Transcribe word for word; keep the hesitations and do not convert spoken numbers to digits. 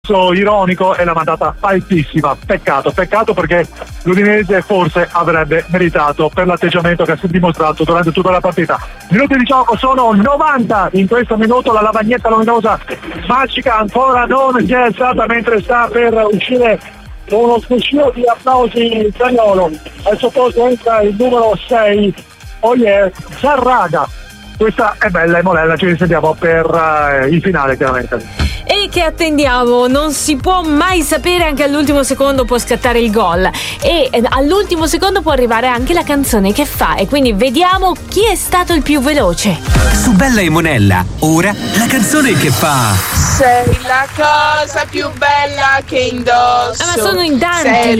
ironico e l'ha mandata altissima. Peccato, peccato perché l'Udinese forse avrebbe meritato per l'atteggiamento che si è dimostrato durante tutta la partita. Minuti di gioco sono novanta, in questo minuto la lavagnetta luminosa magica ancora non si è alzata mentre sta per uscire uno scuscio di applausi Zaniolo. Al suo posto entra il numero sei, Oyer Zarraga. Questa è bella e molella, ci risentiamo per uh, il finale chiaramente. E che attendiamo, non si può mai sapere, anche all'ultimo secondo può scattare il gol e all'ultimo secondo può arrivare anche la canzone che fa, e quindi vediamo chi è stato il più veloce. Su Bella e Monella, ora la canzone che fa: sei la cosa più bella che indosso. Ah, ma sono in tanti. Sei